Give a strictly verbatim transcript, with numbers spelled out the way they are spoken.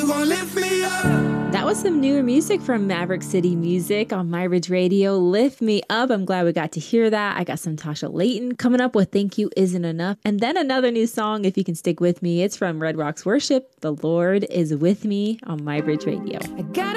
gon' lift me up. That was some newer music from Maverick City Music on My Ridge Radio. Lift Me Up. I'm glad we got to hear that. I got some Tasha Layton coming up with Thank You Isn't Enough. And then another new song, if you can stick with me. It's from Red Rocks Worship. The Lord is With Me on My Ridge Radio. I got